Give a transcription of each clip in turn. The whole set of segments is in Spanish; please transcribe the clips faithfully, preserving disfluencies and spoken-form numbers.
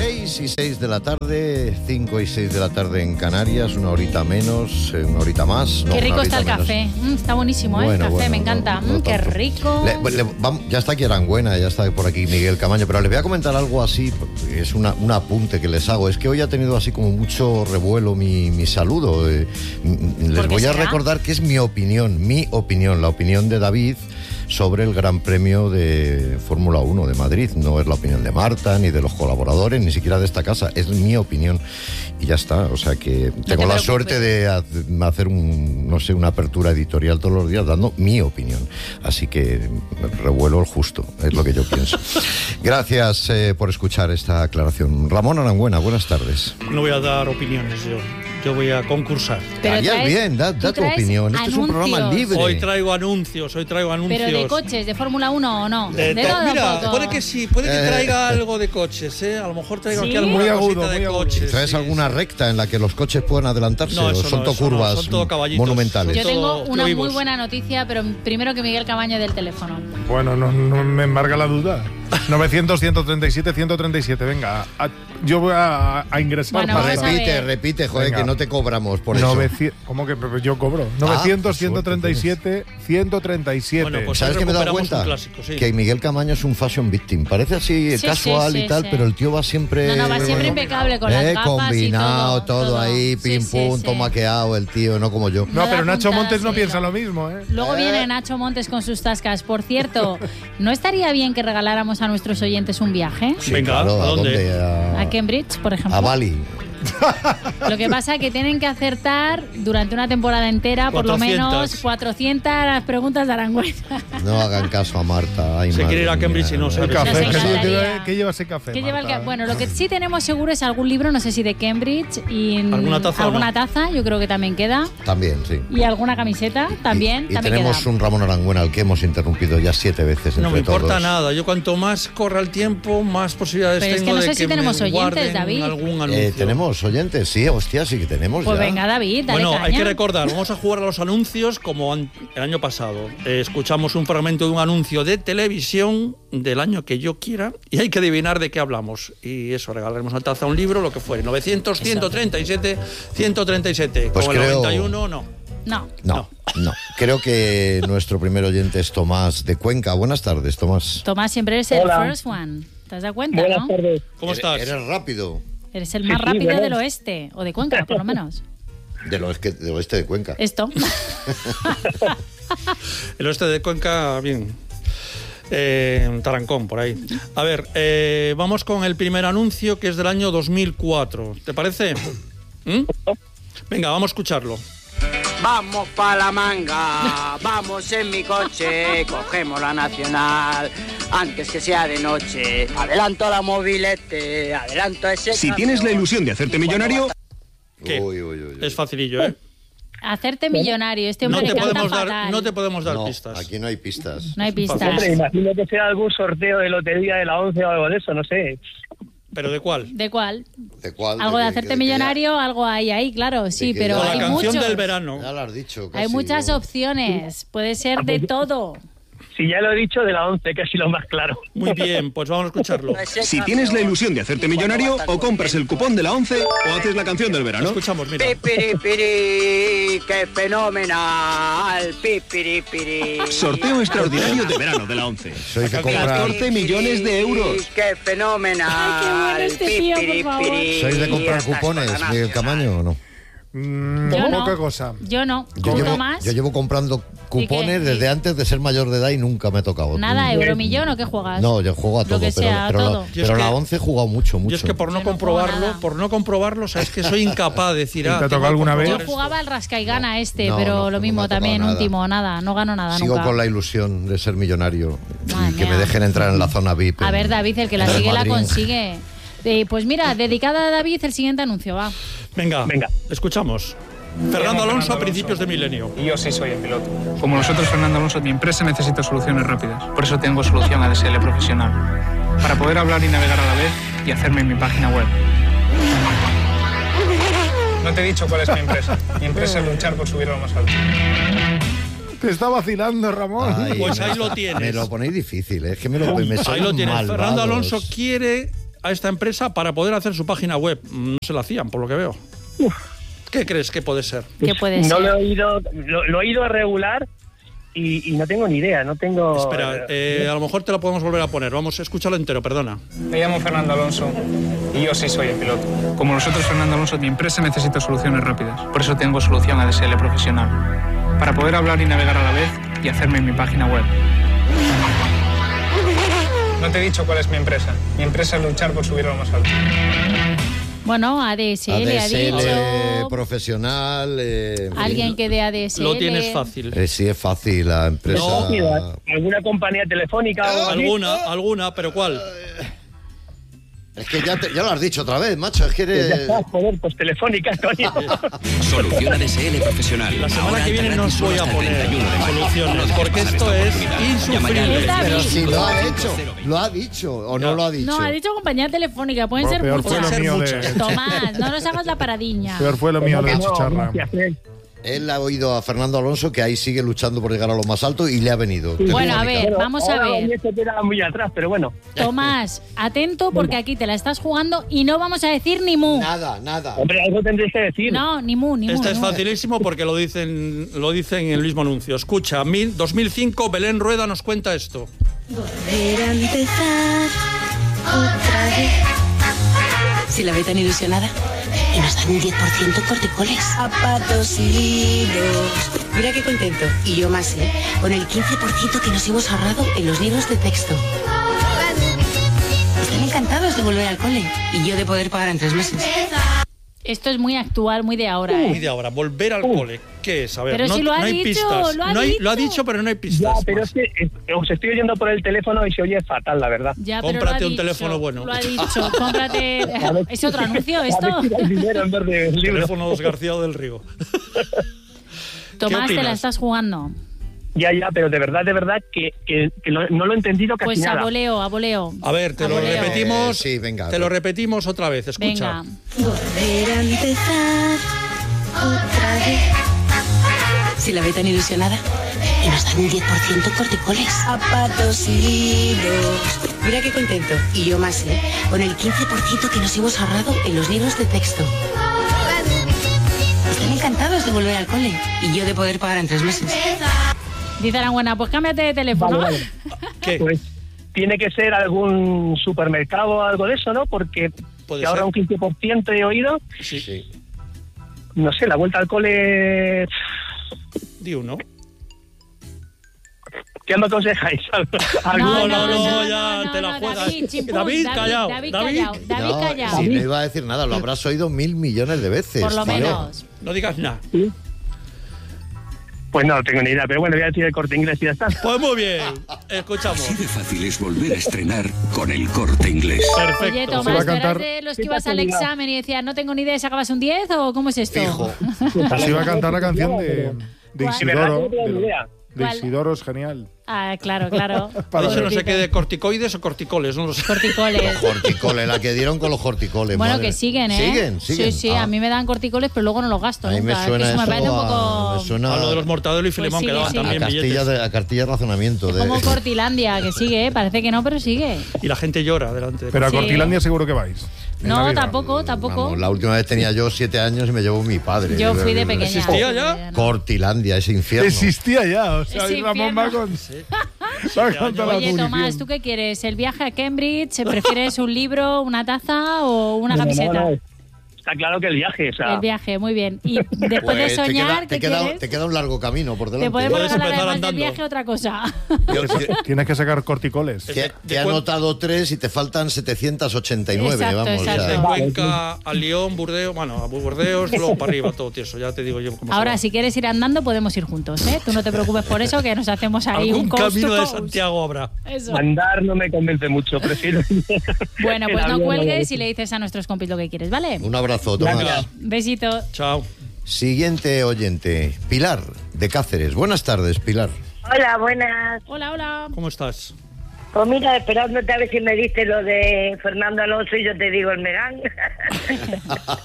seis y seis de la tarde, cinco y seis de la tarde en Canarias, una horita menos, una horita más. Qué no, rico está el menos. café. Mm, está buenísimo, bueno, ¿eh? El café, bueno, me encanta. No, no mm, qué tanto. rico. Le, le, vamos, ya está aquí Aranguena, ya está por aquí Miguel Camaño, pero les voy a comentar algo así, es una, un apunte que les hago. Es que hoy ha tenido así como mucho revuelo mi, mi saludo. Eh, les voy a será? recordar que es mi opinión, mi opinión, la opinión de David sobre el Gran Premio de Fórmula uno de Madrid. No es la opinión de Marta, ni de los colaboradores, ni siquiera de esta casa. Es mi opinión. Y ya está. O sea que tengo la suerte de hacer un, no sé, una apertura editorial todos los días dando mi opinión. Así que revuelo el justo. Es lo que yo pienso. Gracias eh, por escuchar esta aclaración. Ramón Aranguena, buenas tardes. No voy a dar opiniones yo. Yo voy a concursar. Harías bien, da, da tu opinión. Este es un programa libre. Hoy traigo anuncios, hoy traigo anuncios. ¿Pero de coches, de Fórmula uno o no? De, de to- todo mira, un poco. puede que sí, puede que traiga algo de coches, ¿eh? A lo mejor traigo ¿Sí? aquí alguna Muy cosita agudo, de muy agudo. coches. ¿Traes sí, alguna sí. recta en la que los coches puedan adelantarse? No, ¿O eso son no, todo eso no, curvas son todo caballitos. monumentales? Yo tengo todo una muy fluivos. buena noticia, pero primero que Miguel Camaño del teléfono. Bueno, no, no me embarga la duda. novecientos, ciento treinta y siete, ciento treinta y siete. Venga, a- yo voy a, a ingresar. Bueno, para vamos a Repite, ver. repite, joder, Venga. que no te cobramos por eso. novecientos, ¿cómo que pero yo cobro? novecientos, pues ciento treinta y siete, ciento treinta y siete. Bueno, pues ¿Sabes hoy qué me he dado recuperamos cuenta? un clásico, sí. Que Miguel Camaño es un fashion victim. Parece así Sí, casual sí, y sí, tal, sí. pero el tío va siempre... No, no, va siempre bueno, impecable con las eh, gafas combinado, y todo. todo ahí, Sí, pim sí, pum, sí. todo maqueado el tío, no como yo. No, Nada pero Nacho puntadas, Montes no sí, piensa no. lo mismo, ¿eh? Luego Eh. viene Nacho Montes con sus tascas. Por cierto, ¿no estaría bien que regaláramos a nuestros oyentes un viaje? Sí, Venga, claro, ¿a dónde? A, A Cambridge, por ejemplo. a Bali. Lo que pasa es que tienen que acertar durante una temporada entera, por lo cuatrocientas. menos cuatrocientas preguntas de Aranguena. No hagan caso a Marta. Ay, Se quiere ir a madre Cambridge mía. y no sabe. El café, Nos ¿qué, encantaría. lleva- qué lleva ese café? ¿Qué lleva el Marta? ca- Bueno, lo que sí tenemos seguro es algún libro, no sé si de Cambridge y ¿Alguna taza o alguna no? taza, yo creo que también queda, También, sí. y alguna camiseta también, Y, y también tenemos queda. un Ramón Aranguena al que hemos interrumpido ya siete veces No me entre importa todos. nada. Yo cuanto más corra el tiempo, más posibilidades Pero es tengo que no de sé que si tenemos me oyentes, guarden David. algún anuncio. Eh, ¿Tenemos oyentes? Sí, hostia, sí que tenemos Pues ya. venga, David, dale Bueno, caña. hay que recordar, vamos a jugar a los anuncios como an- el año pasado. Eh, escuchamos un fragmento de un anuncio de televisión del año que yo quiera y hay que adivinar de qué hablamos. Y eso, regalaremos una taza, un libro, lo que fuere. novecientos, ciento treinta y siete, ciento treinta y siete. Pues Como el creo- noventa y uno, no. No. No, no. Creo que nuestro primer oyente es Tomás de Cuenca. Buenas tardes, Tomás. Tomás, siempre eres el Hola. first one. ¿Te has dado cuenta, Buenas no? tardes. ¿Cómo estás? Eres rápido. Eres el Sí, más sí, rápido bueno. del oeste, o de Cuenca, por lo menos. Del oeste, del oeste de Cuenca. Esto. El oeste de Cuenca, bien. Eh, Tarancón, por ahí. A ver, eh, vamos con el primer anuncio que es del año dos mil cuatro. ¿Te parece? ¿Mm? Venga, vamos a escucharlo. Vamos pa' la manga, vamos en mi coche, cogemos la nacional, antes que sea de noche. Adelanto la mobilete, adelanto ese... Si tienes la ilusión de hacerte millonario, ¿Qué? Uy, uy, uy, uy. Es facilillo, ¿eh? Hacerte millonario. Este No hombre te, le canta podemos dar, fatal. no te podemos dar No, pistas. aquí no hay pistas. No hay pistas. Hombre, imagino que sea algún sorteo de lotería de la once o algo de eso, no sé. ¿Pero de cuál? ¿De cuál? ¿De cuál? Algo de que- hacerte que- que millonario, algo hay ahí, claro, sí, que pero ya- Con la hay canción muchos. del verano. Ya, ya lo has dicho. Hay casi, muchas ¿no? opciones. Puede ser de todo. Si ya lo he dicho, de la once, que es lo más claro. Muy bien, pues vamos a escucharlo. si tienes la ilusión de hacerte millonario, o compras el cupón de la once o haces la canción del Lo verano. escuchamos, mira. Pipiripiri, qué fenomenal, pipiripiri. Sorteo extraordinario de verano de la once. Sois de comprar, catorce millones de euros. Qué fenomenal. Ay, qué bueno este tío, por favor. pipiripiri. ¿sois de comprar Estas cupones, cosas Miguel nacionales. Camaño, o no? Mm, Yo no. poca cosa. Yo no. Yo ¿Tú, llevo, Tomás? yo llevo comprando cupones ¿Y qué? desde antes de ser mayor de edad y nunca me ha tocado. Nada, Mm. Euromillón o qué juegas. No, yo juego a todo, Lo que pero, sea, pero, todo. La, Yo es pero que- la once he jugado mucho, mucho. Yo es que por no Yo no juego comprobarlo, nada. por no comprobarlo, sabes que soy incapaz de decir. ¿Y te ah, ha tengo tocado que alguna vez? Yo comprobar esto. jugaba al rasca y gana este, No, pero no, lo no me mismo ha tocado también, nada. último, nada, no gano nada Sigo nunca. con la ilusión de ser millonario Madre y que mía. me dejen entrar en la zona V I P. A en- ver, David, el que la en el sigue la Madrid. consigue. Eh, pues mira, dedicada a David, el siguiente anuncio, va. Venga, Venga. escuchamos. Fernando Alonso a principios de milenio. Y yo sí soy el piloto. Como nosotros, Fernando Alonso, mi empresa necesita soluciones rápidas. Por eso tengo solución A D S L Profesional. Para poder hablar y navegar a la vez y hacerme en mi página web. No te he dicho cuál es mi empresa. Mi empresa es luchar por subir a lo más alto. Te está vacilando, Ramón. Ay, Pues me ahí lo está- tienes. Me lo ponéis difícil, es que me lo me Ahí sois lo tienes. malvados. Fernando Alonso quiere a esta empresa para poder hacer su página web. No se la hacían, por lo que veo. Uf. ¿Qué crees que puede ser? ¿Qué puede No ser? lo he oído, lo, lo he oído regular y, y no tengo ni idea, no tengo... Espera, eh, a lo mejor te lo podemos volver a poner. Vamos a escucharlo entero, perdona. Me llamo Fernando Alonso y yo sí soy el piloto. Como nosotros, Fernando Alonso, mi empresa necesita soluciones rápidas. Por eso tengo solución A D S L profesional. Para poder hablar y navegar a la vez y hacerme en mi página web. No te he dicho cuál es mi empresa. Mi empresa es luchar por subir a lo más alto. Bueno, A D S L, A D S L ha dicho. profesional. Eh, en fin. Alguien que dé A D S L. Lo tienes fácil. Eh, sí, es fácil, la empresa. No. ¿Alguna compañía telefónica o algo así? Alguna, alguna, pero ¿cuál? Es que ya, te- ya lo has dicho otra vez, macho. Es que Pues ya eres... está, joder, pues telefónica, coño. Solución A D S L profesional. La semana Ahora que viene alta no os gratis voy a solo hasta el poner treinta y uno de mayo. soluciones, No dejes porque pasar esto esta es oportunidad. Llama ya insufrible. al Pero si lo ha cero dicho, cero lo ha dicho o Ya. no lo ha dicho. No, ha dicho compañía telefónica, pueden Lo ser peor fue muchas. lo mío Ser de... Tomás, no nos hagas la paradiña. Peor fue lo mío de la No, chicharra. gracias, eh. Él ha oído a Fernando Alonso que ahí sigue luchando por llegar a lo más alto y le ha venido. Bueno, a Telefónica. ver, Bueno, vamos a ahora ver. Esto queda muy atrás, pero bueno. Tomás, atento porque aquí te la estás jugando y no vamos a decir ni mu. Nada, nada. Hombre, algo tendréis que decir. No, ni mu, ni mu. Este ni es mu. facilísimo porque lo dicen, lo dicen en el mismo anuncio. Escucha, mil- dos mil cinco, Belén Rueda nos cuenta esto. Volver a empezar otra vez. Si la ve tan ilusionada y nos dan un diez por ciento corticoles. Zapatos y libros. Mira qué contento. Y yo más, ¿eh? Con el quince por ciento que nos hemos ahorrado en los libros de texto. Están encantados de volver al cole y yo de poder pagar en tres meses. Esto es muy actual, muy de ahora, Muy ¿eh? de ahora, volver al cole. ¿Qué es? A ver, Pero no, si lo ha no hay dicho, pistas. lo ha no hay- dicho. lo ha dicho, pero no hay Ya, pistas. pero más. es que eh, os estoy oyendo por el teléfono y se oye fatal, la verdad. Ya, pero Cómprate lo ha un dicho, teléfono bueno. Lo ha dicho, cómprate. ¿Es otro anuncio A ver esto? si da dinero en vez de libros. Teléfono dos García del Río. Tomás, te la opinas? estás jugando. Ya, ya, pero de verdad, de verdad que, que, que lo- no lo he entendido casi Pues a nada. voleo, a voleo. A ver, te A lo voleo. repetimos. Eh, sí, venga. Te lo repetimos otra vez. Escucha. Venga. Volver a empezar otra vez. Si la ve tan ilusionada y nos dan un diez por ciento corticoles. Zapatos y libros. Mira qué contento. Y yo más, ¿eh? Con el quince por ciento que nos hemos ahorrado en los libros de texto. Están encantados de volver al cole y yo de poder pagar en tres meses. Dice Aranguena, pues cámbiate de teléfono. Vale, vale. ¿Qué? Pues tiene que ser algún supermercado o algo de eso, ¿no? Porque Puede si ahora ser. un quince por ciento he oído, Sí. Sí. no sé, la vuelta al cole... Di uno. ¿Qué me aconsejáis? No, ¿Algún- no, no, ya te la juegas. David, chimpún, David, callao, David, David. callao, David No, callao. sí, no iba a decir nada, lo habrás oído mil millones de veces. Por lo tío. menos. No digas nada. Pues no, tengo ni idea, pero bueno, voy a decir el Corte Inglés y ya está. Pues muy bien. Escuchamos. Así de fácil es volver a estrenar con el Corte Inglés. Perfecto. Oye, Se va Tomás, a ¿tú eras cantar- de los que ¿Qué ibas al casualidad? examen y decías, no tengo ni idea, ¿sacabas un diez o cómo es esto? Fijo. Así va a cantar la canción de, de ¿Cuál? De verdad que Isidoro. no tengo ni de- idea. De ¿Cuál? Isidoro es genial. Ah, claro, claro. Ha dicho no sé Pobrecito. qué de corticoides o corticoles, no lo sé. Corticoles. Corticoles, la que dieron con los corticoles. Bueno, madre. que siguen, ¿eh? Siguen, siguen. Sí, sí, Ah, a mí me dan corticoles, pero luego no los gasto a mí me nunca. suena que eso eso me parece un a- poco... me suena A lo de los Mortadelo y Filemón Pues que sigue, daban sigue. a también Castilla billetes. de, a cartilla de razonamiento. De, Como Cortilandia, que sigue, ¿eh? Parece que no, pero sigue. Y la gente llora delante de Pero a Sí. Cortilandia seguro que vais. En No, Navidad. tampoco, tampoco. Vamos, la última vez tenía yo siete años y me llevó mi padre. Yo fui de pequeña. ¿Existía ya? Cortilandia, ese infierno. Existía ya, o sea, Ese y Ramón va infierno. con, va con toda la Oye, Tomás, munición. ¿tú qué quieres? ¿El viaje a Cambridge? ¿Prefieres un libro, una taza o una No, no, camiseta? no, está claro que el viaje, o sea... El viaje, muy bien. Y después Pues de te soñar, queda, ¿qué te, queda, quieres? te queda un largo camino por delante. Te podemos Puedes regalar empezar además del andando. viaje otra cosa. Yo- yo- Tienes que sacar corticoles. te, de te he cuen- anotado tres y te faltan setecientos ochenta y nueve. Exacto, vamos, exacto. o De sea, Cuenca a Lyon, Burdeos, bueno, a Burdeos, luego para arriba, todo tieso. Ya te digo yo cómo se Ahora, va. si quieres ir andando, podemos ir juntos, ¿eh? Tú no te preocupes por eso, que nos hacemos ahí Algún un coast camino to de coast. Santiago habrá. Eso. Andar no me convence mucho, prefiero... Bueno, pues el no avión, cuelgues no. y le dices a nuestros compis lo que quieres, ¿vale? un abrazo, Tomás. Venga. Besito. Chao. Siguiente oyente, Pilar, de Cáceres. Buenas tardes, Pilar. Hola, buenas. Hola, hola. ¿Cómo estás? Pues mira, esperándote a ver si me diste lo de Fernando Alonso y yo te digo el Megán.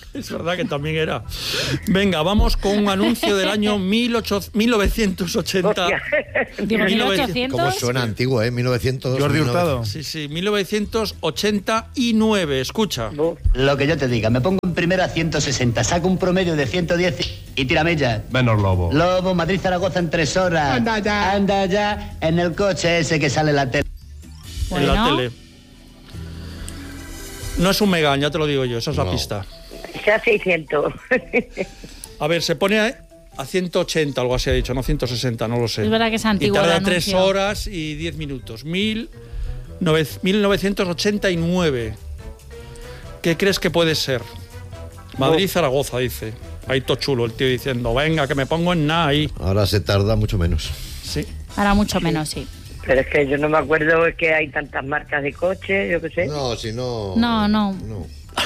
Es verdad que también era. Venga, vamos con un anuncio del año mil novecientos ochenta. Digo, mil ochocientos. ¿Cómo suena antiguo, eh? mil novecientos. Jordi Hurtado. Sí, sí, mil novecientos ochenta y nueve. Escucha. Lo que yo te diga, me pongo en primera a ciento sesenta, saco un promedio de ciento diez y tiramella. Menos Lobo. Lobo, Madrid-Zaragoza en tres horas. Anda ya. Anda ya en el coche ese que sale en la tele. En la tele. No es un Megán, ya te lo digo yo, esa es No. la pista. Ya seiscientos. A ver, se pone a, a ciento ochenta, algo así ha dicho, no ciento sesenta, no lo sé. Es verdad que es antiguo Y tarda el tres anuncio. horas y diez minutos. Mil novecientos ochenta y nueve. ¿Qué crees que puede ser? Madrid-Zaragoza, dice. Ahí todo chulo el tío diciendo, venga, que me pongo en nada ahí. Ahora se tarda mucho menos. Sí. Ahora mucho menos, sí. Pero es que yo no me acuerdo, es que hay tantas marcas de coche, yo qué sé. No, si no... No, no. No.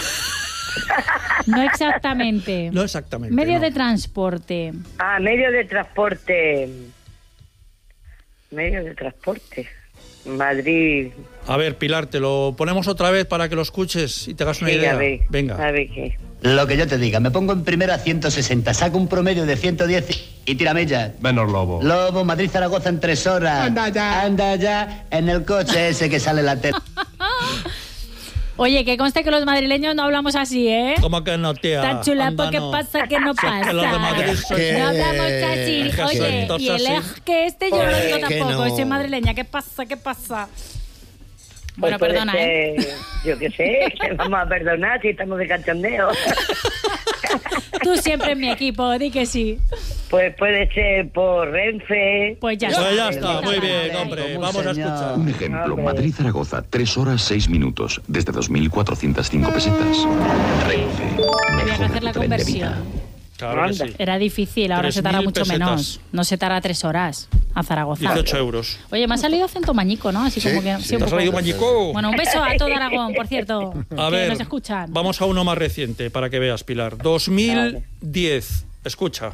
No exactamente. No exactamente. Medio no. de transporte. Ah, medio de transporte. Medio de transporte. Madrid. A ver, Pilar, te lo ponemos otra vez para que lo escuches y te hagas una Sí, idea. a ver, Venga. a ver qué. Lo que yo te diga, me pongo en primera a ciento sesenta, saco un promedio de ciento diez y tiramella. Menos Lobo. Lobo, Madrid-Zaragoza en tres horas. Anda ya. Anda ya en el coche ese que sale en la tele. Oye, que conste que los madrileños no hablamos así, ¿eh? ¿Cómo que no, tía? Tan chula, Anda, porque no. pasa que no pasa. que los de Madrid son- Que- No hablamos así. Es que Oye, son y el todos ej que este yo no lo digo Pues que tampoco. no. Soy madrileña. ¿Qué pasa? ¿Qué pasa? Bueno, Pues puede perdona, ¿eh? ser, yo qué sé, que vamos a perdonar si estamos de cachondeo. Tú siempre en mi equipo, di que sí. Pues puede ser por Renfe. Pues ya Pues está. ya está, muy bien, Vale. hombre. Como un Vamos a señor. escuchar. Un ejemplo, Hombre. Madrid-Zaragoza, tres horas seis minutos, desde dos mil cuatrocientas cinco pesetas. Renfe, Había que mejor hacer la tu tren de vida. conversión. Claro que sí. Era difícil, ahora tres se tarda mil mucho pesetas. menos. No se tarda tres horas a Zaragoza. dieciocho euros. Oye, me ha salido acento mañico, ¿no? Así Sí, como que. sí. sí, un ¿Te ha poco. salido mañico? Bueno, un beso a todo Aragón, por cierto. A que ver, nos escuchan. vamos a uno más reciente para que veas, Pilar. dos mil diez. Escucha.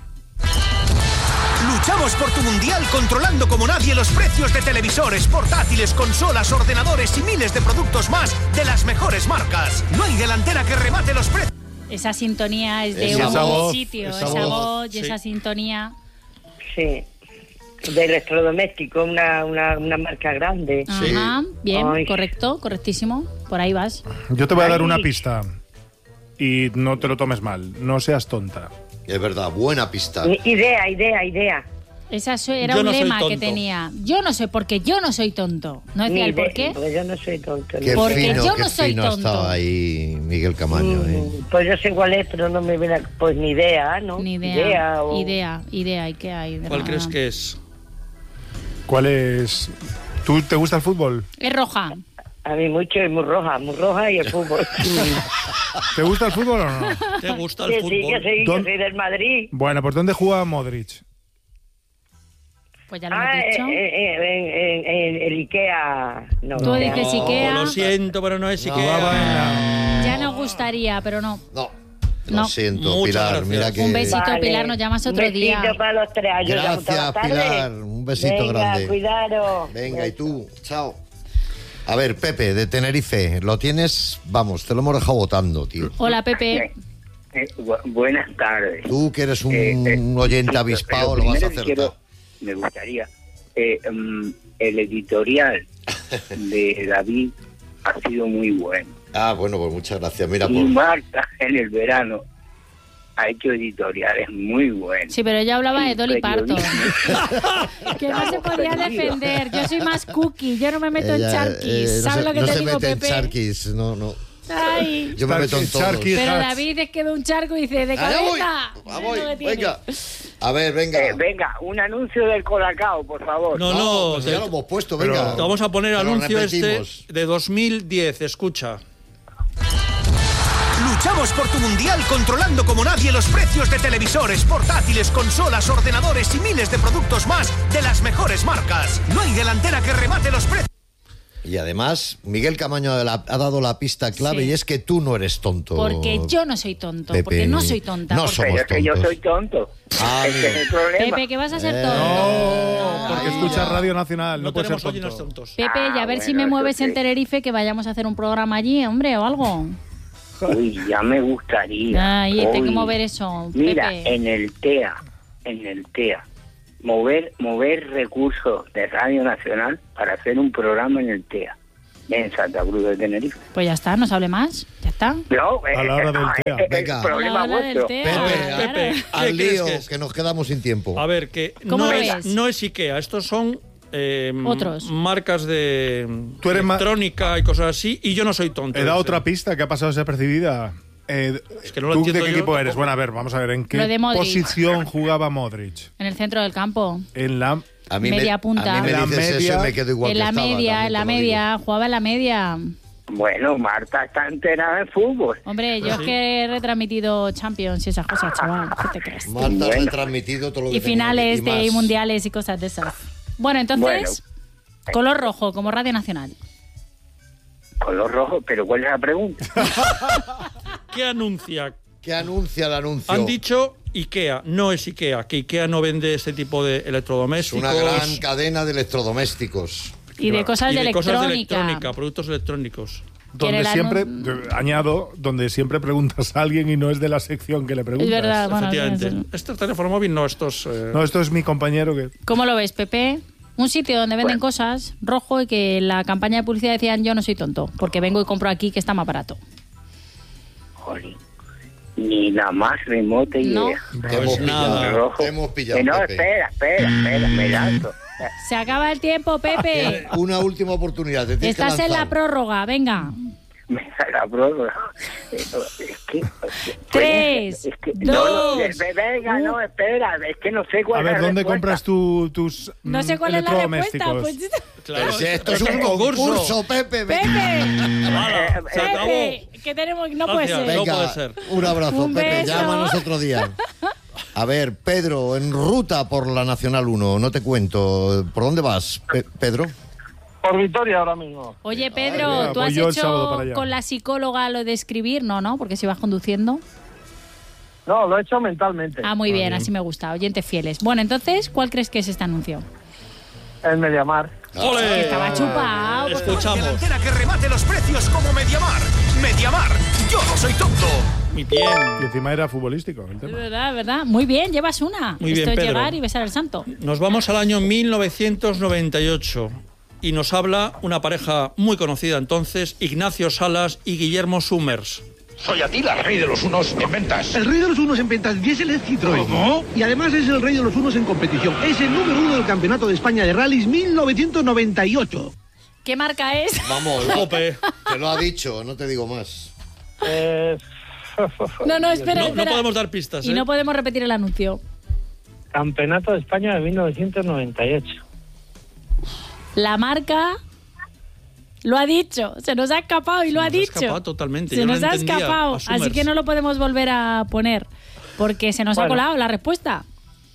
Luchamos por tu mundial controlando como nadie los precios de televisores, portátiles, consolas, ordenadores y miles de productos más de las mejores marcas. No hay delantera que remate los precios. Esa sintonía es de Esa un voz, sitio, esa esa, voz, voz y sí. esa sintonía. Sí. De electrodoméstico, una, una, una marca grande. Ajá, bien, Ay. correcto, correctísimo. Por ahí vas. Yo te voy a dar Ay. una pista. Y no te lo tomes mal. No seas tonta. Es verdad, buena pista. I- Idea, idea, idea. Esa so- era Yo un no soy lema que tonto. tenía. Yo no sé, porque yo no soy tonto. ¿No decía Ni el por idea, qué? Pues yo no soy tonto. Qué ¿no? Porque fino, yo qué no soy fino tonto. estaba ahí Miguel Camaño. ¿eh? Mm, Pues yo sé cuál es, pero no me viene. a- Pues ni idea, ¿no? Ni idea. o- Idea, idea. ¿Y qué hay? de ¿Cuál nada? crees que es? ¿Cuál es? ¿Tú te gusta el fútbol? Es roja. A mí mucho, es muy roja, muy roja y el fútbol. ¿Te gusta el fútbol o no? ¿Te gusta Sí, el sí, que fútbol? soy, que ¿Dónde- soy del Madrid. Bueno, ¿por dónde juega Modric? Pues ya lo Ah, hemos dicho. eh, eh, eh, en, en- en el Ikea. No, Tú dices No, Ikea. lo siento, pero no es No, Ikea. Jugaba en la- Ya nos gustaría, pero no. No, lo No. siento, Muchas Pilar. gracias. Mira que... Un besito, Vale. Pilar, nos llamas otro Un besito día. para los tres. Yo llamo todas las Gracias, tardes. Pilar. Un besito Venga, grande. cuidaros. Venga, y tú, chao. A ver, Pepe, de Tenerife, lo tienes, vamos, te lo hemos dejado votando, tío. Hola, Pepe. Eh, bu- buenas tardes. Tú que eres un Eh, eh, oyente sí, avispado, pero lo vas a primero acertar. quiero- me gustaría. eh, mm, el editorial de David ha sido muy bueno. Ah, bueno, pues muchas gracias. Mira, Y por... Marta en el verano ha hecho editoriales muy buenos. Sí, pero ella hablaba de Sí, Dolly Parton. periodista. Que no se podía perdidos. defender. Yo soy más cookie. Yo no me meto Ella, en charquis. eh, no ¿Sabes se- lo que no te se digo, mete en Pepe? charquis, no, no. Ay. Yo me meto en todos. Charquis, Pero hats. David es que ve un charco y dice, de Allá voy, cabeza. allá voy, Es lo que tiene. venga. A ver, venga. Eh, venga, un anuncio del Colacao, por favor. No, No, no, pues te, ya lo hemos puesto, pero venga. te vamos a poner Te lo anuncio este repetimos. de dos mil diez, escucha. Luchamos por tu mundial controlando como nadie los precios de televisores, portátiles, consolas, ordenadores y miles de productos más de las mejores marcas. No hay delantera que remate los precios. Y además, Miguel Camaño ha ha dado la pista clave Sí. y es que tú no eres tonto. Porque yo no soy tonto. Pepe, Porque no soy tonta. no Porque- somos Pero es que yo tontos. soy tonto. Ah, Ese es el problema. Pepe, que vas a ser Eh, tonto. No, porque Ahí escuchas ya. Radio Nacional, no, No puedes ser tenemos tonto. oyenos tontos. Pepe, y a Ah, ver si bueno, me eso mueves sí. en Tenerife que vayamos a hacer un programa allí, hombre, o algo. Uy, ya me gustaría. Ay, tengo que Uy. mover eso, Mira, Pepe. en el TEA, en el TEA, mover, mover recursos de Radio Nacional para hacer un programa en el TEA, en Santa Cruz de Tenerife. Pues ya está, no se hable más. Ya está. No, eh, A la hora del eh, TEA. eh, Venga. el problema A la hora del vuestro. TEA. Pepe, Claro. Pepe, al ¿qué crees lío, que es? que nos quedamos sin tiempo. A ver, que ¿Cómo no lo es, ves? no es IKEA, estos son eh, Otros. marcas de Tú eres ma- electrónica y cosas así, y yo no soy tonto. He dado dice. otra pista que ha pasado desapercibida. Eh, Es que no lo ¿Tú entiendo de qué yo equipo eres? tampoco. Bueno, a ver, vamos a ver. ¿En Lo de qué Modric. posición jugaba Modric? En el centro del campo. En la... A mí Media me, punta. A mí me La dices eso media- y me quedo igual En que la estaba, media, también en la te lo digo. media. Jugaba en la media. Bueno, Marta está enterada de fútbol. Hombre, yo Pues es sí. que he retransmitido Champions y esas cosas, chaval. ¿Qué te crees? Marta ha Bueno. retransmitido todo lo que Y tenía finales y de más. mundiales y cosas de esas. Bueno, entonces, color rojo, como Radio Nacional. Color rojo, pero ¿cuál es la pregunta? ¿Qué anuncia? ¿Qué anuncia el anuncio? Han dicho IKEA, no es IKEA, que IKEA no vende este tipo de Es electrodomésticos. una gran cadena de electrodomésticos. Y de cosas y de de cosas de electrónica. electrónica, productos electrónicos. Donde el siempre, anun- eh, añado, donde siempre preguntas a alguien y no es de la sección que le preguntas. Es verdad, bueno, Efectivamente. eso- Este teléfono móvil no, estos... eh, No, esto es mi compañero que... ¿Cómo lo ves, Pepe? Un sitio donde venden cosas rojo y que en la campaña de publicidad decían yo no soy tonto, porque vengo y compro aquí que está más barato. Joder, ni la más remota No. idea. Te hemos Pues nada. pillado. Rojo. Te hemos pillado, Eh, no, Pepe. espera, espera, espera, me lanzo. Se acaba el tiempo, Pepe. Una última oportunidad. Te tienes que Estás en la lanzar. prórroga, venga. Me da la prórroga. Es que, Tres, es que, dos, no, no, ve- venga, no, espera, es que no sé cuál A es ver, la ¿dónde respuesta. compras tú tus No sé mm, cuál es la respuesta. electrodomésticos? Pues, claro, Pero si esto es esto un concurso, Pepe. Pepe, Hala, se acabó. Pepe, que tenemos, no puede Gracias. ser. No Venga, puede ser. un abrazo, Un Pepe. beso. Llámanos otro día. A ver, Pedro, en ruta por la Nacional uno, no te cuento. ¿Por dónde vas, Pe- Pedro? Por Vitoria ahora mismo. Oye, Ay, Pedro, mira, ¿tú voy has yo el sábado hecho para allá. con la psicóloga lo de escribir? No, ¿no? Porque si vas conduciendo. No, lo he hecho mentalmente. Ah, muy bien, así me gusta. Oyentes fieles. Bueno, entonces, ¿cuál crees que es este anuncio? El Mediamar. ¡Ole! Estaba chupado. Escuchamos. Delantera que remate los precios como Mediamar. Mediamar, yo no soy tonto. Muy bien. Y encima era futbolístico el Es tema. verdad, es verdad. Muy bien, llevas una. Muy bien, Esto es Pedro. llegar y besar al santo. Nos vamos al año mil novecientos noventa y ocho y nos habla una pareja muy conocida entonces, Ignacio Salas y Guillermo Summers. Soy Atila, rey de los unos en ventas. El rey de los unos en ventas diésel es Citroën. ¿Cómo? Y además es el rey de los unos en competición. Es el número uno del Campeonato de España de Rallys mil novecientos noventa y ocho. ¿Qué marca es? Vamos, Jope. te lo ha dicho, no te digo más. Eh, No, no, espera, No, no espera. podemos dar pistas, Y ¿eh? no podemos repetir el anuncio. Campeonato de España de mil novecientos noventa y ocho. La marca lo ha dicho. Se nos ha escapado y lo Se ha nos ha dicho. escapado totalmente, Se yo no nos ha entendía escapado. a Summers. Así que no lo podemos volver a poner. Porque se nos ha Bueno. colado la respuesta.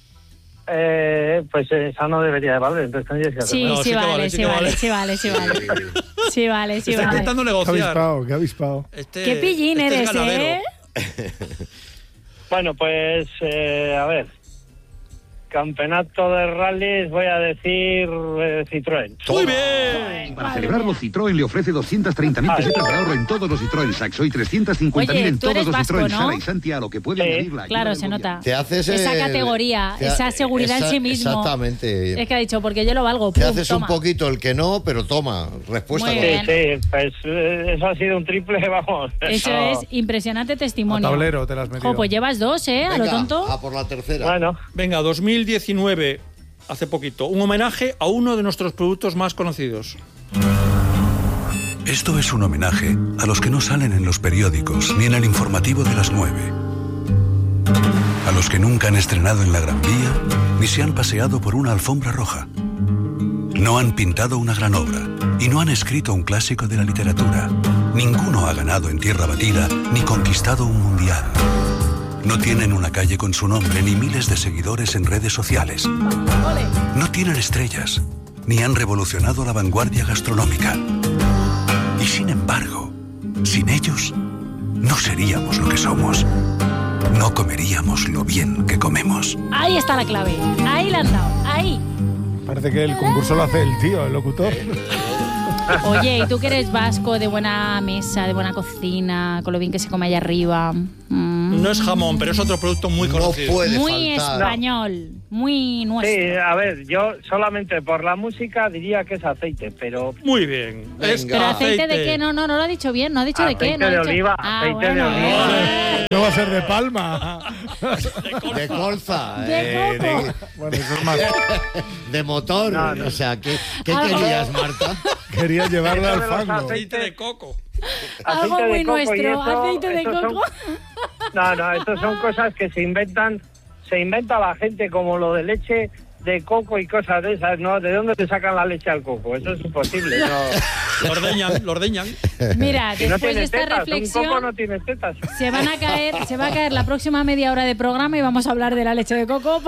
Eh, pues esa no debería de valer, entonces tendrías que hacer Sí, más. sí, sí que vale, vale, sí, sí que vale, vale. sí vale, sí vale. Sí vale, sí Está vale. intentando Qué negociar. avispado, qué avispado. Este- Qué pillín este es eres, ganadero. ¿eh? Bueno, pues eh, a ver. Campeonato de rallies, voy a decir eh, Citroën. Muy bien. Para celebrarlo, Citroën le ofrece doscientas treinta mil pesetas de ahorro en todos los Citroën Saxo y trescientas cincuenta mil Oye, en tú todos eres los vasco, Citroën ¿no? Sala y Santi, a lo que puede Sí, añadir la ayuda Claro, del se gobierno. nota. Te haces Esa el- categoría, te ha- esa seguridad esa- en sí mismo. Exactamente. Es que ha dicho, porque yo lo valgo. Te pum, haces toma. un poquito el que no, pero toma, respuesta Muy correcta. bien. Sí, pues eh, eso ha sido un triple, vamos. Eso es impresionante A testimonio. tablero te las metido. Jo, pues llevas dos, ¿eh? A lo Venga, tonto. a por la tercera. Bueno, Venga, dos mil diecinueve, hace poquito, un homenaje a uno de nuestros productos más conocidos. Esto es un homenaje a los que no salen en los periódicos ni en el informativo de las nueve. A los que nunca han estrenado en la Gran Vía ni se han paseado por una alfombra roja. No han pintado una gran obra y no han escrito un clásico de la literatura. Ninguno ha ganado en tierra batida ni conquistado un mundial. No tienen una calle con su nombre ni miles de seguidores en redes sociales. No tienen estrellas ni han revolucionado la vanguardia gastronómica. Y sin embargo, sin ellos, no seríamos lo que somos. No comeríamos lo bien que comemos. Ahí está la clave. Ahí la han dado. Ahí. Parece que el concurso lo hace el tío, el locutor. Oye, ¿y tú que eres vasco, de buena mesa, de buena cocina, con lo bien que se come allá arriba? Mm. No es jamón, pero es otro producto muy conocido. Muy español, muy nuestro. Sí, a ver, yo solamente por la música diría que es aceite, pero... Muy bien. Es ¿Pero aceite, aceite de qué? No, no, no lo ha dicho bien, no ha dicho aceite de qué. No de ha dicho... oliva, ah, aceite bueno. de oliva. No va a ser de palma. De colza. De eh, coco. de, Bueno, eso es más. de motor. No, no. O sea, ¿qué, qué Algo- querías, Marta? Quería llevarla al Eso de los fango. Aceite de coco. Algo Aceite de muy coco y nuestro, eso- aceite de esos son- coco. No, no, estas son cosas que se inventan, se inventa la gente, como lo de leche de coco y cosas de esas, ¿no? ¿De dónde te sacan la leche al coco? Eso es imposible, no. Lo ordeñan, lo ordeñan. Mira, Si no después de tiene esta tetas, un reflexión coco no tiene tetas. se van a caer, se va a caer la próxima media hora de programa y vamos a hablar de la leche de coco.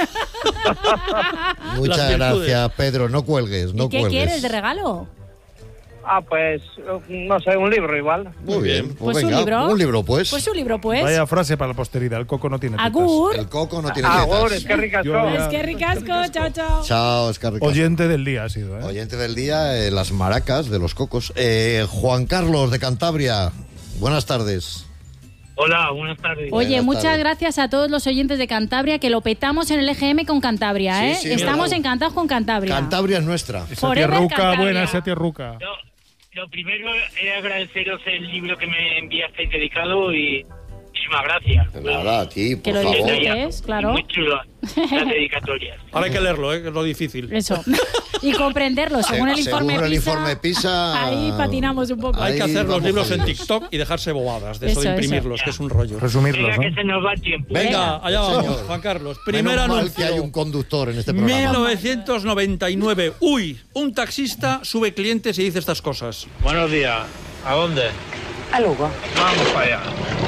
Muchas Las virtudes. gracias, Pedro. No cuelgues, no ¿Y qué cuelgues. quieres de regalo? Ah, pues, no sé, un libro igual. Muy bien. Pues, Pues un venga, libro. un libro, pues. Pues un libro, pues. Vaya frase para la posteridad. El coco no tiene tetas. Agur. El coco no tiene Agur, tetas. es que ricasco. Yo ya- Es que ricasco, chao, chao. Chao, Oscar Ricardo. Oyente del día ha sido, ¿eh? Oyente del día, eh, las maracas de los cocos. Eh, Juan Carlos de Cantabria, buenas tardes. Hola, buenas tardes. Oye, Buenas muchas tardes. gracias a todos los oyentes de Cantabria, que lo petamos en el E G M con Cantabria, Sí, ¿eh? sí, Estamos verdad. encantados con Cantabria. Cantabria es nuestra. Esa Forever tierruca Cantabria. buena, esa tierruca. Lo, lo primero es agradeceros el libro que me enviasteis dedicado y muchísimas gracias. De nada, a ti, por Que lo favor. disfrutes, claro. Muy chulo las dedicatorias. Ahora hay que leerlo, ¿eh? Que es lo difícil. Eso. Y comprenderlo, según el Según informe el PISA. informe PISA, Ahí patinamos un poco. Hay que Ahí hacer los vamos libros en jodidos. TikTok y dejarse bobadas de eso, Eso, de eso. imprimirlos, que es un rollo. Resumirlos, Venga, ¿no? que se nos va el tiempo. Venga, Venga. allá vamos, Señor. Juan Carlos. Primer Menos mal anuncio. que hay un conductor en este programa. mil novecientos noventa y nueve. Uy, un taxista sube clientes y dice estas cosas. Buenos días. ¿A dónde? A Lugo. Vamos para allá.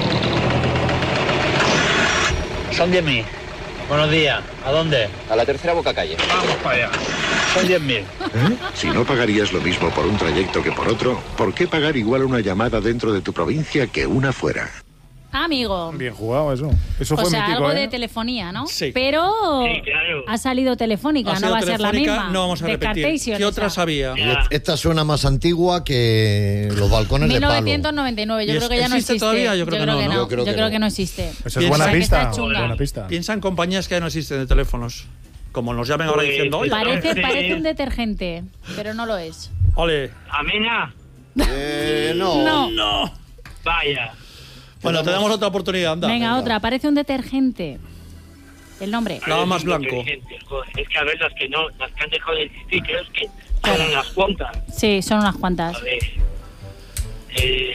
Son diez mil. Buenos días. ¿A dónde? A la tercera boca calle. Vamos para allá. Son diez mil. Si no pagarías lo mismo por un trayecto que por otro, ¿por qué pagar igual una llamada dentro de tu provincia que una fuera? Amigo. Bien jugado eso. Eso O fue sea, mítico, algo ¿eh? de telefonía, ¿no? Sí. Pero Sí, claro. ha salido telefónica, Ha no sido va a ser la telefónica, misma. no vamos a repetir. Descartation ¿Qué otras esa. había? Ya. Esta suena más antigua que los balcones mil de palo. novecientos noventa y nueve, yo ¿Y creo que ya no existe existe. todavía? Yo creo que no, ¿no? Yo creo que no. no existe. Eso es Piensa buena que pista. está chunga. Buena pista. Piensa en compañías que ya no existen de teléfonos. Como nos llamen ahora Pues, diciendo, oye, Parece, Sí. parece un detergente, pero no lo es. ole. Amena. Eh, no. No. Vaya. Bueno, te damos otra oportunidad, anda. Venga, otra, parece un detergente. El nombre. Nada más blanco. Es que a ver, las que no, las que han dejado de existir, creo que son unas cuantas. Sí, son unas cuantas. A ver. Eh,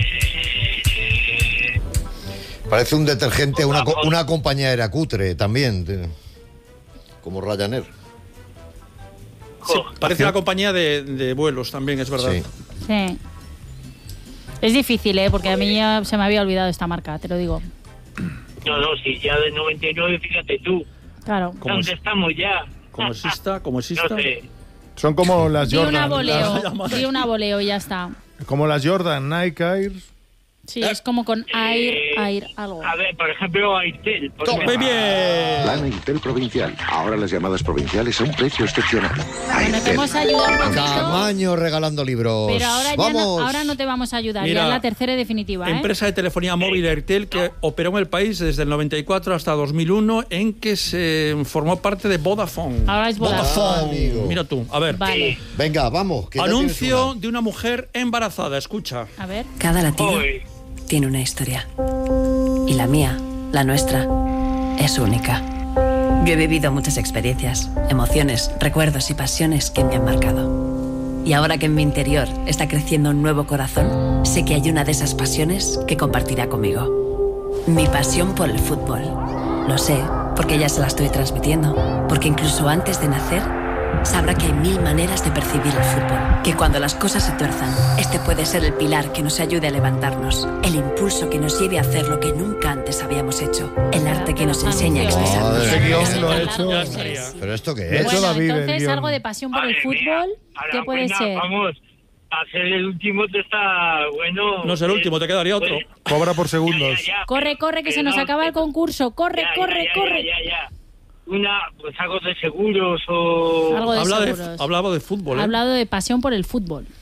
Parece un detergente, una, co- una compañía aérea cutre también, de- como Ryanair. Sí, parece una compañía de, de vuelos también, es verdad. Sí. Sí. Es difícil, ¿eh? Porque a mí ya se me había olvidado esta marca, te lo digo. no, no, si ya de noventa y nueve, fíjate tú. Claro. ¿Cómo ¿Dónde es? estamos ya? Como exista, como exista. No sé. Son como las Di una Jordan. voleo, las- di una voleo y ya está. como las Jordan, Nike Air. Sí, es como con Air, Air, algo. A ver, por ejemplo, Airtel. por Muy ejemplo. bien. Plan Airtel Provincial. Ahora las llamadas provinciales a un precio excepcional. Bueno, te hemos ayudado un poquito, Camaño regalando libros. pero ahora, ya no, Vamos. ahora no te vamos a ayudar. Mira, ya es la tercera y definitiva, ¿eh? Empresa de telefonía móvil Airtel que operó en el país desde el noventa y cuatro hasta dos mil uno, en que se formó parte de Vodafone. Ahora es Vodafone. Ah, amigo. Mira tú, a ver. Vale. Venga, vamos. que ya tienes Anuncio una. de una mujer embarazada, escucha. A ver. Cada latido Hoy. tiene una historia. Y la mía, la nuestra, es única. Yo he vivido muchas experiencias, emociones, recuerdos y pasiones que me han marcado. Y ahora que en mi interior está creciendo un nuevo corazón, sé que hay una de esas pasiones que compartirá conmigo. Mi pasión por el fútbol. Lo sé, porque ya se la estoy transmitiendo. Porque incluso antes de nacer, sabrá que hay mil maneras de percibir el fútbol. Que cuando las cosas se tuerzan, este puede ser el pilar que nos ayude a levantarnos. El impulso que nos lleve a hacer lo que nunca antes habíamos hecho. El arte que nos enseña a expresarnos. Madre Ese mía. guión lo he hecho. Ya estaría. ¿Pero esto qué Lo he es? hecho Bueno, David, el entonces guión. algo de pasión por el Madre mía. fútbol, Ahora, ¿qué puede buena, ser? Vamos, a ser el último te está bueno. No es el último, te quedaría otro. Pues, Cobra por ya, segundos. ya, ya, Corre, pero- corre, que se pero nos no, acaba el pero- concurso. Corre, ya, ya, corre, ya, corre. Ya, ya, ya. Una, pues algo de seguros o... Algo de Habla de, seguros. hablaba de fútbol, Ha ¿eh? hablado de pasión por el fútbol.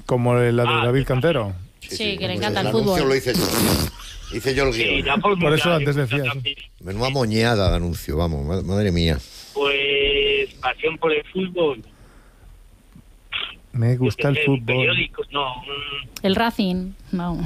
Como la de Ah, David Cantero. Sí, sí, que le Pues encanta el el anuncio fútbol. lo hice yo. Hice yo el Sí, guión. la fórmula, Por eso antes yo decías. también. Menuda moñeada de anuncio, vamos, ma- madre mía. Pues pasión por el fútbol. Me gusta el Eh, fútbol. Periódicos, no. mm, El Racing, no.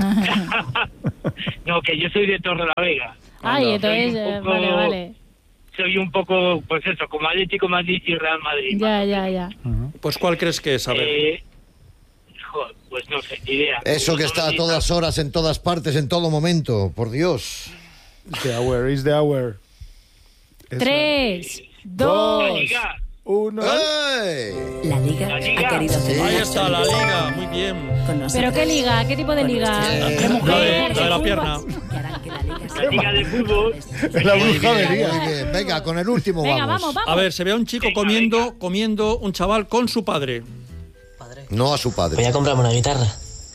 no, que yo soy de Torrelavega. Ay, Soy entonces, un eh, poco- vale, vale. Soy un poco, pues eso, como Atlético Madrid y Real Madrid. Ya, ya, ya. Pues ¿cuál crees que es? A ver. Eh, joder, pues no sé, ni idea. Eso que está a todas horas, en todas partes, en todo momento, por Dios. The hour is the hour. Esa- Tres, La dos, Liga. Uno. ¡Ey! La Liga La Liga. ha querido hacer Ahí una está la liga, muy bien. con nosotros. ¿pero qué liga? ¿Qué tipo de liga? ¿De La de, mujeres? la de la fútbol? pierna. Que harán que la Liga La sea Liga de Fútbol. La Muy bruja bien, vería. muy bien. Venga, con el último Venga, vamos. vamos, vamos. A ver, se ve a un chico Venga, comiendo, venga. comiendo un chaval con su padre. No a su padre. Voy a comprarme una guitarra.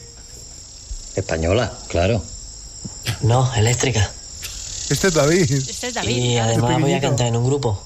Española, claro. No, eléctrica. Este es David. Este es David. Y claro. además voy a pequeñito. cantar en un grupo.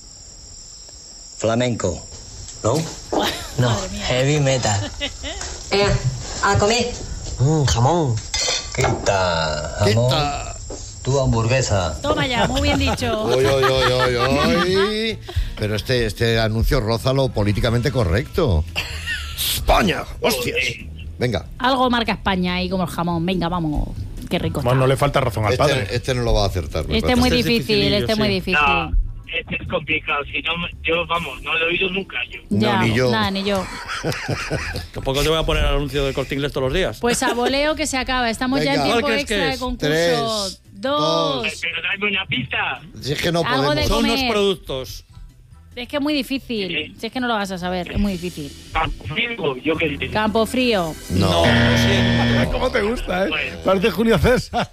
Flamenco. ¿No? No, heavy metal. Venga, a comer. Mmm, jamón. Quita, jamón. Quita. Tu hamburguesa. Toma ya, muy bien dicho. Oy, oy, oy, oy, oy. Pero este, este anuncio roza lo políticamente correcto. España, hostias. Venga. Algo marca España ahí como el jamón. Venga, vamos. Qué rico está. Bueno, no le falta razón al padre. Este, este no lo va a acertar. me Este es parece. muy Este es difícil, dificilillo, este es muy sí. difícil. No, este es complicado. Si no, yo, vamos, no lo he oído nunca yo. Ya, No, ni yo. nada, ni yo. Tampoco te voy a poner el anuncio del Corte Inglés todos los días. Pues a voleo que se acaba. Estamos ya en Venga. tiempo ¿Cuál crees que extra de es? concurso. Tres, dos. dos. Pero dame una pista. Si es que no Algo podemos. de- Son unos comer. productos. Es que es muy difícil. Si es que no lo vas a saber, es muy difícil. Campo, yo qué digo. Campo frío. No. lo siento. ¿Cómo te gusta, eh? Bueno. Parece Julio César.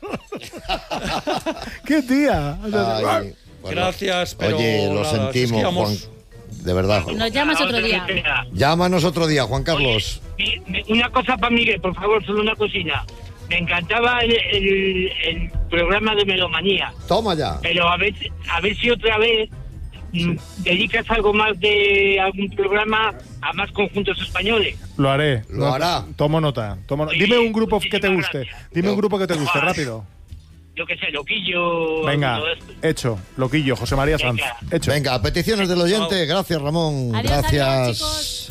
¡Qué tía! Ay, bueno. Gracias, pero Oye, lo nada, sentimos, es que Juan. vamos- De verdad. Nos llamas otro día. Llámanos otro día, Juan Carlos. Mi- mi- Una cosa para Miguel, por favor, solo una cocina. Me encantaba el, el, el programa de Melomanía, Toma ya. pero a ver, a ver si otra vez mm, dedicas algo más de algún programa a más conjuntos españoles. Lo haré. Lo No- hará. Tomo nota. Tomo no- Sí, Dime un grupo que te muchísimas guste. gracias. Dime un grupo que te guste, Vale. rápido. Yo qué sé, Loquillo. Venga, todo esto. hecho. Loquillo, José María Sanz. Venga. Hecho. Venga, peticiones del oyente. Gracias, Ramón. Adiós, Gracias. adiós, chicos.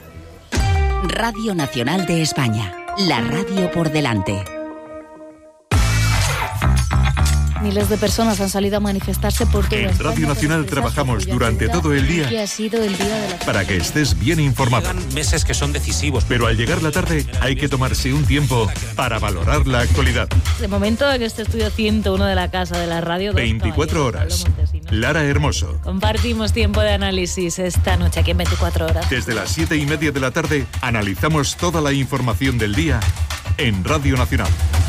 Radio Nacional de España. La radio por delante. Miles de personas han salido a manifestarse por toda En España Radio para Nacional expresar trabajamos su durante solidaridad todo el día que ha sido el día de la para que estés bien informado. Meses que son decisivos. Pero al llegar la tarde hay que tomarse un tiempo para valorar la actualidad. De momento en este estudio ciento uno de la Casa de la Radio. dos veinticuatro horas. Pablo Montesinos. Lara Hermoso. Compartimos tiempo de análisis esta noche aquí en veinticuatro horas. Desde las siete y media de la tarde analizamos toda la información del día en Radio Nacional.